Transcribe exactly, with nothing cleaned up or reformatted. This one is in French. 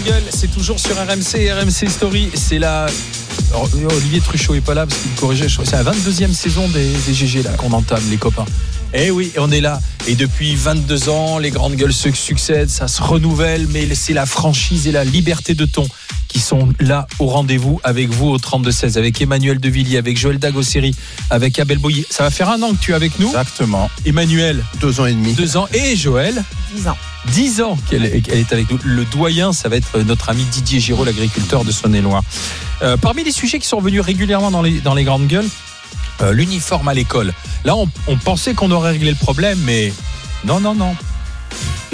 Gueule, c'est toujours sur R M C, R M C Story. C'est la... Alors, Olivier Truchot est pas là parce qu'il me corrigeait. C'est la vingt-deuxième saison des, des G G là, qu'on entame, les copains. Eh oui, on est là. Et depuis vingt-deux ans, les grandes gueules se succèdent, ça se renouvelle, mais c'est la franchise et la liberté de ton qui sont là au rendez-vous avec vous au trente-deux seize, avec Emmanuel Devilliers, avec Joël Dagosseri, avec Abel Boyer. Ça va faire un an que tu es avec nous. Exactement. Emmanuel. Deux ans et demi. Deux ans. Et Joël. Dix ans. Dix ans qu'elle est, qu'elle est avec nous. Le doyen, ça va être notre ami Didier Giraud, l'agriculteur de Saône-et-Loire. Euh, parmi les sujets qui sont revenus régulièrement dans les, dans les grandes gueules, euh, l'uniforme à l'école. Là, on, on pensait qu'on aurait réglé le problème, mais non, non, non.